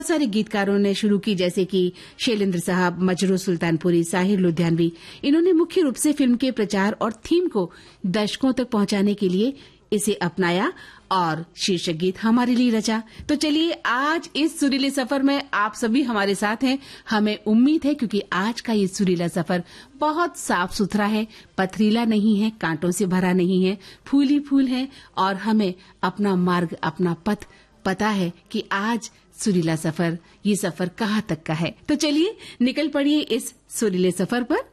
सारे गीतकारों ने शुरू की, जैसे कि शैलेंद्र साहब, मजरू सुल्तानपुरी, साहिर लुधियानवी। इन्होंने मुख्य रूप से फिल्म के प्रचार और थीम को दर्शकों तक पहुंचाने के लिए इसे अपनाया और शीर्षक गीत हमारे लिए रचा। तो चलिए, आज इस सुरीले सफर में आप सभी हमारे साथ हैं। हमें उम्मीद है, क्योंकि आज का ये सुरीला सफर बहुत साफ सुथरा है, पथरीला नहीं है, कांटों से भरा नहीं है, फूल ही फूल है और हमें अपना मार्ग, अपना पथ पता है कि आज सुरीला सफर, ये सफर कहाँ तक का है। तो चलिए निकल पड़िए इस सुरीले सफर पर।